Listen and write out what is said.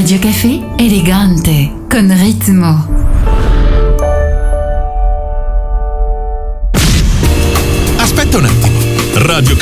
Radio Café, elegante, con ritmo. Aspetta un attimo. Radio